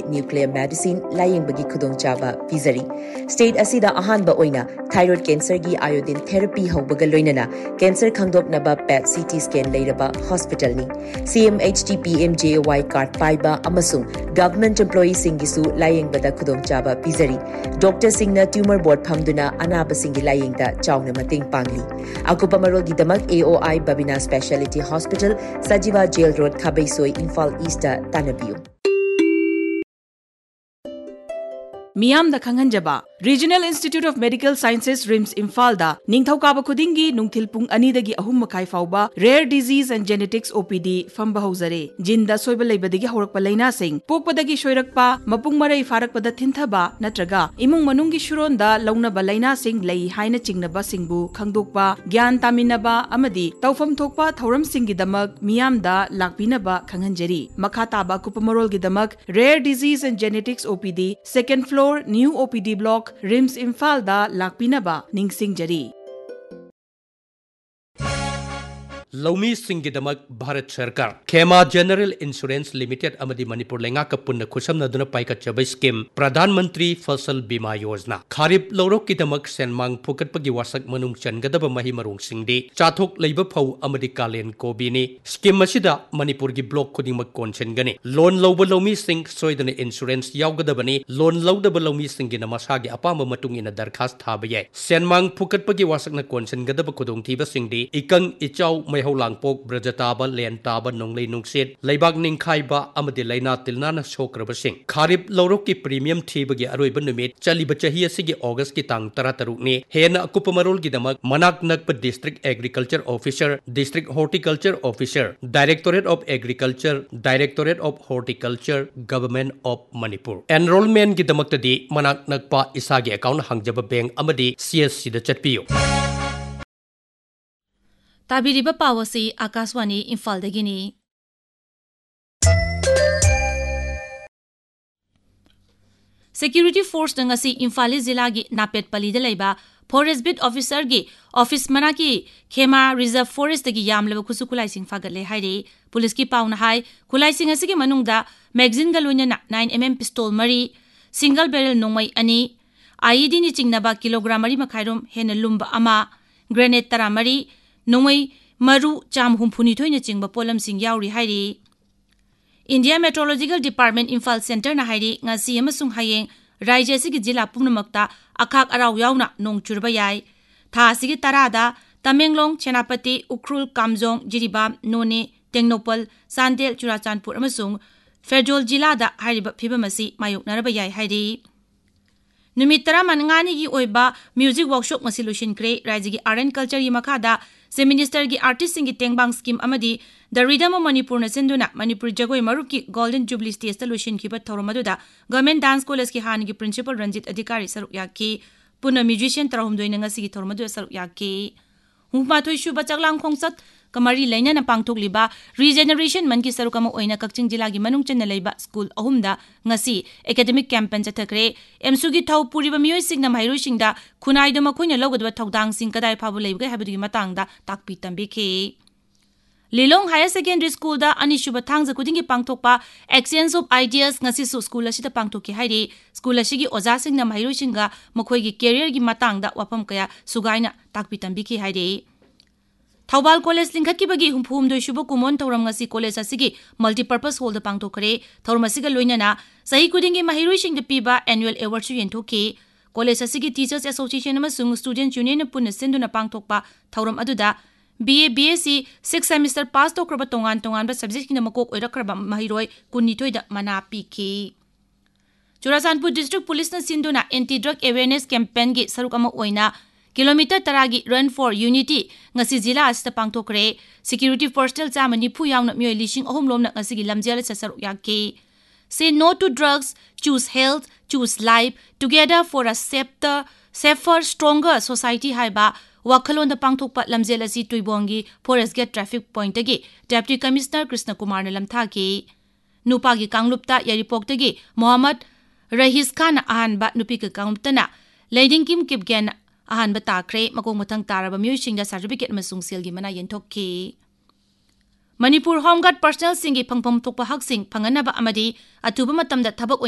nuclear medicine layingbagi khudongchaba pizari. State asida ahanba oina thyroid cancer gi iodine therapy haubaga loinana cancer khangdoknaba PET CT scan leiraba hospital ni. CMHT PMJAY card paiba amasung government employees singisu layingbada khudongchaba pizari. Doctor singna tumor board phamduna anaba singi layingda chawna mating pangli. Akupa marol gi damak AOI Babina Specialty Hospital Sajiva Jail Road Khabaisoi Imphal East Tanabiu. Miam da Khanganjaba Regional Institute of Medical Sciences RIMS Imphal da Ningthokaba khudingi nungthil pung ani dagi ahum makai fauba Rare Disease and Genetics OPD famba hauzare jinda soiba leibadagi haurakpa laina sing pokpadagi shoirakpa mapung marai farakpada thinthaba natraga imung manunggi shuronda launaba laina sing lei haina chingnaba singbu khangdokpa gyan taminaba amadi tawfam thokpa thauram singi damak miam da lakpinaba khanghanjari makha taba kupamarol gi damak Rare Disease and Genetics OPD second floor New OPD block RIMS Imphal da lakpinaba ningsingjari. Laumi Singidamak Bharat Sarkar Khema General Insurance Limited Amadi Manipur Lenga Kapunna Kusam Naduna Paika Chabai Scheme Pradhan Mantri Fasal Bima Yojana Kharip Lorok Kidamak Senmang Phukat Pagi Wasak Manung Changadaba Mahi Marung Singdi Chathok Leiba Phau Amadi Kalen Kobini Scheme Masida Manipur gi block Kudingmak Konchengani Loan Loba Laumi Sing Soidana Insurance Yaugadabani Loan Lodaba Laumi Singina Masagi Apama Matung in a Darkhas Thabaye Senmang Phukat Pagi Wasak na Konchengadaba Kudung Tiba Singdi Ikang Ichau Langpok Brajataba Lentaba Nonglei Nungsit Laibak Ningkhaiba Amadi Laina Tilnana Sokraba Sing Kharip Loroki Premium Tibagi Aroiba Numit Chaliba Chahia Sigi August Kitang Taratarukni Hena Akupamarol Gidamak Manak Nakpa District Agriculture Officer District Horticulture Officer Directorate of Agriculture Directorate of Horticulture Government of Manipur Enrollment Gidamak Tadi Manak Nakpa Isagi Account Hangjaba Bank Amadi CSC da Chatpiyo Tabiriba Pawasi Akaswani Imphal Dagini. Security Force Dangasi Imphal Zilagi Napet Palidalaiba Forest Bit Officer gi Office Manaki Khema Reserve Forest Dagi Yamleba Kusukulai Sing Fagale Haide Police ki Pauna Hai Kulai Sing Asigi Manungda Magazine Galuna 9mm pistol Mari Single Barrel Nongmai Ani IED ni Chingnaba Kilogram Mari Makhairum Hena Lumba Ama Grenade Tara Mari Nongmai Maru Cham Humpuni Toina Chingba Polam Sing Yauri Hairi India Meteorological Department Imphal Center na Hairi Ngasi Amasung Hayeng Raija Sigi Jila Punamakta Akak Arau Yauna Nong Churbayai Tha Sigi Tarada Tamenglong Chenapati Ukrul Kamjong Jiribam None Tengnopal Sandel Churachanpur Amasung Ferjol Jila da Hariba Pibamasi Mayuk Narabayai Hairi Numitara Mangani gi Oiba Music Workshop Masilushin Kre Raiji Art and Culture Yimakada Se Minister gi Artist Singi Tengbang Scheme Amadi The Rhythm of Manipur na Sinduna Manipur Jagoi Maruki Golden Jubilee Stage Solution Kibat Thoromaduda Government Dance College ki Han gi Principal Ranjit Adhikari Saruk Yaki Puna Musician Tarahum Doina Ngasi gi Thoromadu Saruk Yaki Humpa Thui Shuba Chaklang Khongsat Kamari Laina na Pangthok Liba Regeneration Man ki Sarukama Oina Kakching Jila gi Manung Chen na Leiba School Ahumda Ngasi Academic Campaign Chathakre MSU gi Thau Puriba Miyoi Singnam Hairu Singda Khunai do Makhoina Logadwa Thaudang Sing Kadai Phabu Leiba Habudi Matangda Takpi Tambike Lilong Higher Secondary School da Anishuba Thangza Kudingi Pangthokpa Exchange of Ideas Ngasi Su School Ashita Pangthoki Hairi School Ashigi Oja Singnam Hairu Singa Makhoi gi career gi Matangda Wapam Kaya Sugaina Takpi Tambike Hairi Thaubal College Lingkhat ki bagi humphum doi shubo kumon thoram ngasi college asigi multipurpose hall da pangthokre thormasiga loinana sahi kudingi mahiroi sing da piba annual award su yenthoki college asigi teachers association amasung student union punna sinduna pangthokpa thoram aduda BA BSc 6th semester pass tokraba tongan ba subject kina makok oirakraba mahiroi kunithoi da mana piki Churachandpur District Police na sinduna anti drug awareness campaign gi sarukama oina Kilometer taragi Run for Unity ngasi jila asta pangthokre security personnel chamani phu yauna myoi lishing ahum lomna ngasi gi lamjala sasar yake say no to drugs choose health choose life together for a safer stronger society haiba wakhalon da pangthokpa lamjela si tuibongi forest gate traffic point agi deputy commissioner Krishna Kumar na lamtha ki nupa gi kanglupta yaripok tagi Muhammad Rahis Khan ahanba nupi ka kaumtana leading kim kipgen ahan batakre makong matang taraba miyoi da certificate masung silgi mana yenthokki Manipur Home Guard personnel singi phangpham thokpa hak sing phanganaba amadi atuba matamda thabak